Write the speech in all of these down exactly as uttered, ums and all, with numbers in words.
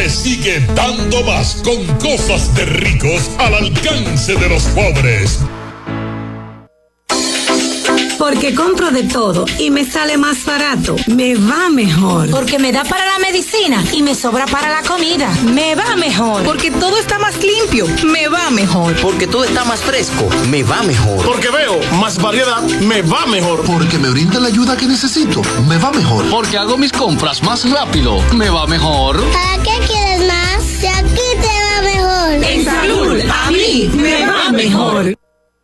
se sigue dando más con cosas de ricos al alcance de los pobres. Porque compro de todo y me sale más barato, me va mejor. Porque me da para la medicina y me sobra para la comida, me va mejor. Porque todo está más limpio, me va mejor. Porque todo está más fresco, me va mejor. Porque veo más variedad, me va mejor. Porque me brinda la ayuda que necesito, me va mejor. Porque hago mis compras más rápido, me va mejor. ¿Para qué quieres más? Si aquí te va mejor. En salud, a mí me va mejor.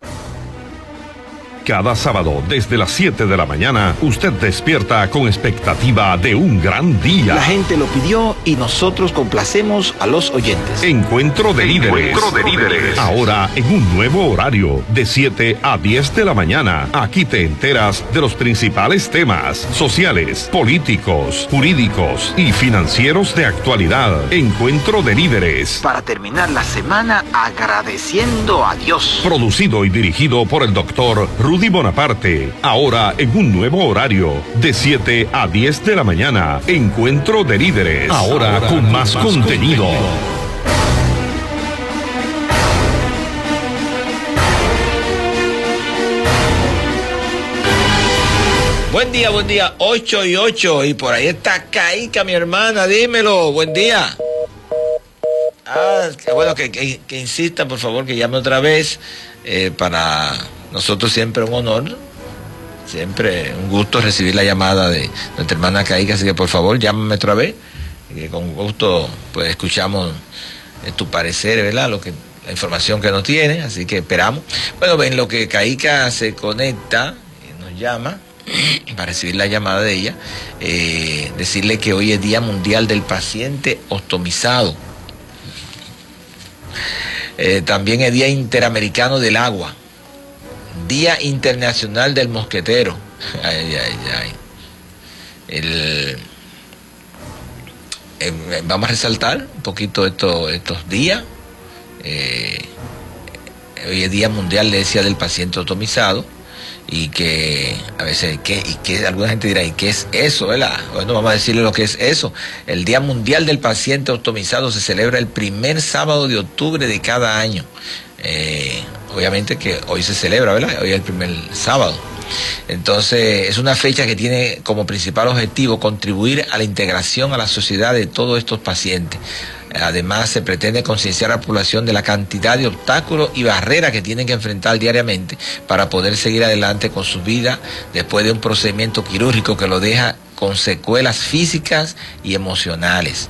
Cada sábado, desde las siete de la mañana, usted despierta con expectativa de un gran día. La gente lo pidió y nosotros complacemos a los oyentes. Encuentro de líderes. Encuentro de líderes. Ahora en un nuevo horario, de siete a diez de la mañana. Aquí te enteras de los principales temas sociales, políticos, jurídicos y financieros de actualidad. Encuentro de líderes. Para terminar la semana agradeciendo a Dios. Producido y dirigido por el doctor Rudy Bonaparte, ahora en un nuevo horario, de siete a diez de la mañana. Encuentro de líderes, ahora, ahora con, con más, más contenido. contenido. Buen día, buen día, ocho y ocho, y por ahí está Caica, mi hermana, dímelo, buen día. Ah, qué bueno que, que, que insista, por favor, que llame otra vez, eh, para... Nosotros siempre un honor, siempre un gusto recibir la llamada de nuestra hermana Caica, así que por favor llámame otra vez, que con gusto pues escuchamos eh, tu parecer, ¿verdad? Lo que, la información que nos tiene, así que esperamos. Bueno, en lo que Caica se conecta y nos llama para recibir la llamada de ella, eh, decirle que hoy es Día Mundial del Paciente Ostomizado. Eh, también es Día Interamericano del Agua. Día Internacional del Mosquetero. Ay, ay, ay. El, eh, vamos a resaltar un poquito esto, estos días. Eh, hoy es Día Mundial, le decía, del Paciente Ostomizado. Y que a veces, ¿qué? Y que alguna gente dirá, ¿y qué es eso? ¿Verdad? Bueno, vamos a decirle lo que es eso. El Día Mundial del Paciente Ostomizado se celebra el primer sábado de octubre de cada año. Eh, obviamente que hoy se celebra, ¿verdad? Hoy es el primer sábado. Entonces, es una fecha que tiene como principal objetivo contribuir a la integración a la sociedad de todos estos pacientes. Además, se pretende concienciar a la población de la cantidad de obstáculos y barreras que tienen que enfrentar diariamente para poder seguir adelante con su vida después de un procedimiento quirúrgico que lo deja con secuelas físicas y emocionales.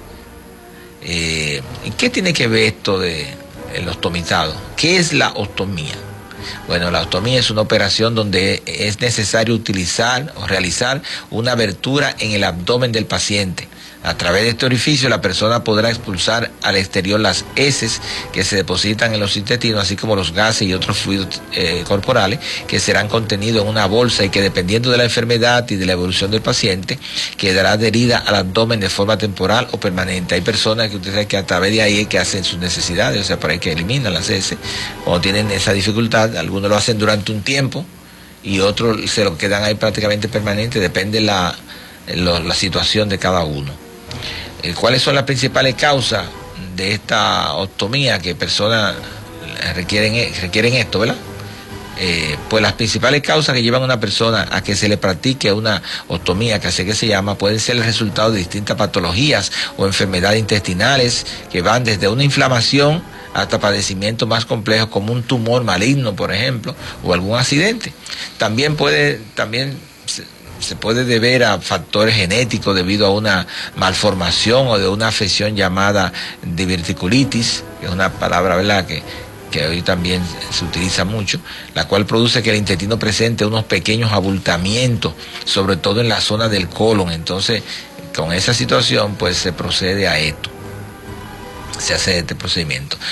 Eh, ¿y qué tiene que ver esto de el ostomizado? ¿Qué es la ostomía? Bueno, la ostomía es una operación donde es necesario utilizar o realizar una abertura en el abdomen del paciente. A través de este orificio la persona podrá expulsar al exterior las heces que se depositan en los intestinos, así como los gases y otros fluidos eh, corporales que serán contenidos en una bolsa y que, dependiendo de la enfermedad y de la evolución del paciente, quedará adherida al abdomen de forma temporal o permanente. Hay personas que ustedes saben que a través de ahí es que hacen sus necesidades, o sea, por ahí que eliminan las heces. Cuando tienen esa dificultad, algunos lo hacen durante un tiempo y otros se lo quedan ahí prácticamente permanente, depende la, la, la situación de cada uno. ¿Cuáles son las principales causas de esta ostomía que personas requieren, requieren esto, ¿verdad? Eh, pues las principales causas que llevan a una persona a que se le practique una ostomía, que así que se llama, pueden ser el resultado de distintas patologías o enfermedades intestinales que van desde una inflamación hasta padecimientos más complejos como un tumor maligno, por ejemplo, o algún accidente. También puede, también se, se puede deber a factores genéticos debido a una malformación o de una afección llamada diverticulitis, que es una palabra, ¿verdad?, que, que hoy también se utiliza mucho, la cual produce que el intestino presente unos pequeños abultamientos, sobre todo en la zona del colon. Entonces, con esa situación, pues se procede a esto. Se hace este procedimiento.